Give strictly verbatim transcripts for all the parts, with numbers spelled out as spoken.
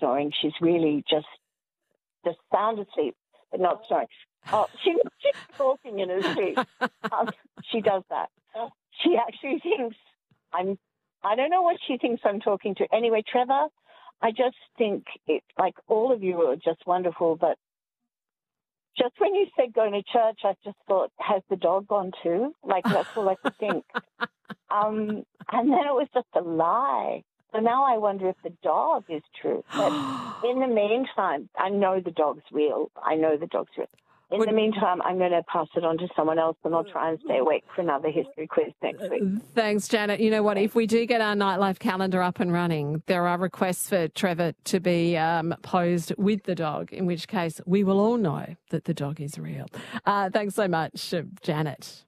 snoring. She's really just just sound asleep, but not snoring. Oh, she, she's talking in her sleep. Um, she does that. She actually thinks I'm, I don't know what she thinks I'm talking to. Anyway, Trevor, I just think it, like all of you are just wonderful, but just when you said going to church, I just thought, has the dog gone too? Like, that's all I could think. Um, and then it was just a lie. So now I wonder if the dog is true. But in the meantime, I know the dog's real. I know the dog's real. In the meantime, I'm going to pass it on to someone else, and I'll try and stay awake for another history quiz next week. Thanks, Janet. You know what? If we do get our nightlife calendar up and running, there are requests for Trevor to be um, posed with the dog, in which case we will all know that the dog is real. Uh, thanks so much, uh, Janet.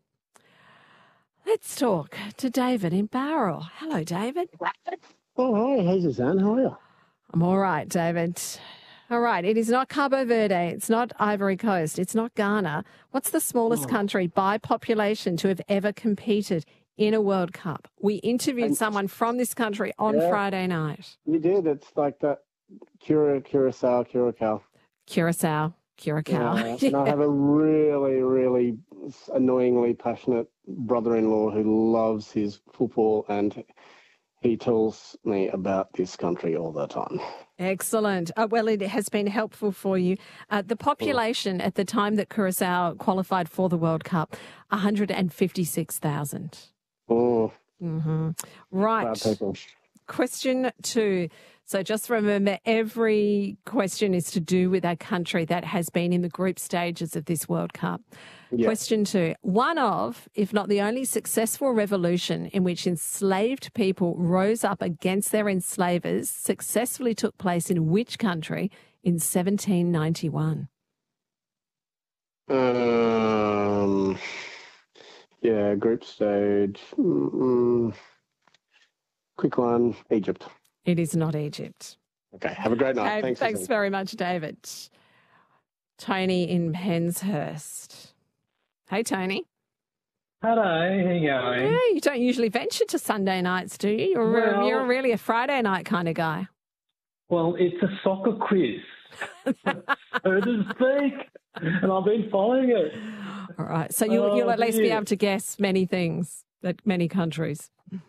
Let's talk to David in Bowral. Hello, David. Oh, hi. Hey, Suzanne. How are you? I'm all right, David. All right. It is not Cabo Verde. It's not Ivory Coast. It's not Ghana. What's the smallest oh. country by population to have ever competed in a World Cup? We interviewed and, someone from this country on yeah, Friday night. You did. It's like that Cura, Curacao, Curacao. Curacao, Curacao. Yeah. yeah. And I have a really, really annoyingly passionate brother-in-law who loves his football, and he tells me about this country all the time. Excellent. Uh, well, it has been helpful for you. Uh, the population at the time that Curacao qualified for the World Cup, one hundred fifty-six thousand. Oh. Mm-hmm. Right. Question two. So just remember, every question is to do with a country that has been in the group stages of this World Cup. Yep. Question two. One of, if not the only successful revolution in which enslaved people rose up against their enslavers successfully took place in which country in seventeen ninety-one? Um, yeah, group stage. Mm-mm. Quick one, Egypt. It is not Egypt. Okay, have a great night. Hey, thanks thanks very much, David. Tony in Penshurst. Hey, Tony. Hello, how you going? Yeah, you don't usually venture to Sunday nights, do you? You're, well, you're really a Friday night kind of guy. Well, it's a soccer quiz, so to speak, and I've been following it. All right, so you, oh, you'll at least dear. be able to guess many things at many countries.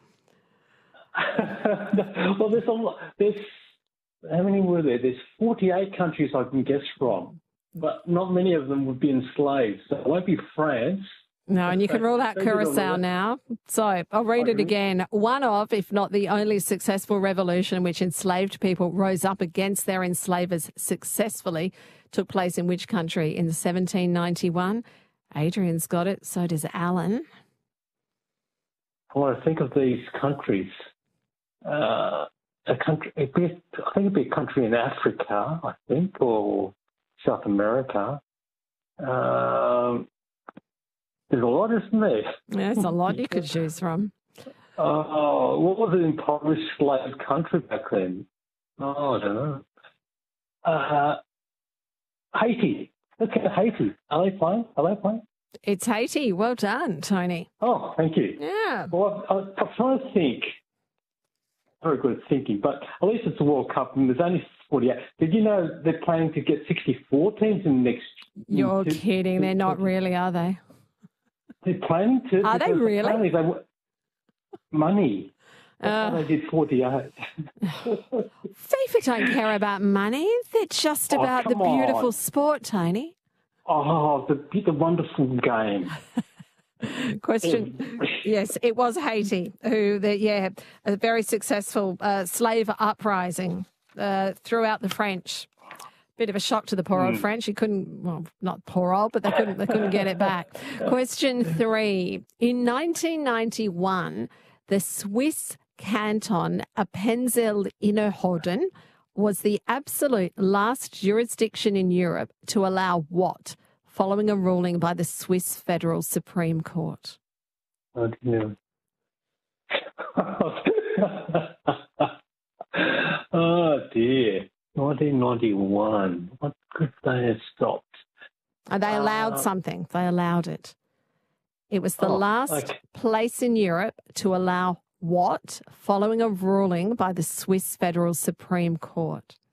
Well, there's a lot. There's how many were there? There's forty-eight countries I can guess from, but not many of them would be enslaved. So it won't be France. No, and you can rule out Curacao now. So I'll read it again. One of, if not the only successful revolution in which enslaved people rose up against their enslavers successfully took place in which country in seventeen ninety-one? Adrian's got it. So does Alan. When I think of these countries, uh, a country, it'd be, I think it'd be a country in Africa, I think, or South America. Um, there's a lot, isn't there? Yeah, there's a lot you could choose from. Oh, uh, what was an impoverished slave country back then? Oh, I don't know. Uh, Haiti. Let's get Haiti. Are they playing? Are they playing? It's Haiti. Well done, Tony. Oh, thank you. Yeah. Well, I, I, I'm trying to think. Very good at thinking, but at least it's a World Cup and there's only forty-eight. Did you know they're planning to get sixty-four teams in the next... You're two, kidding. Two, they're not really, are they? They're planning to. Are they really? They, money. Uh, they did forty-eight. FIFA don't care about money. They're just Oh, about the come beautiful on. sport, Tony. Oh, the, the wonderful game. Question. Yes, it was Haiti who, the, yeah, a very successful uh, slave uprising uh, throughout the French. Bit of a shock to the poor old Mm. French. You couldn't, well, not poor old, but they couldn't, they couldn't get it back. Question three. In nineteen ninety-one, the Swiss canton Appenzell-Innerrhoden was the absolute last jurisdiction in Europe to allow what, following a ruling by the Swiss Federal Supreme Court? Oh, dear. Oh, dear. nineteen ninety-one. What could they have stopped? And they allowed Uh, something. They allowed it. It was the Oh, last okay. place in Europe to allow what, following a ruling by the Swiss Federal Supreme Court?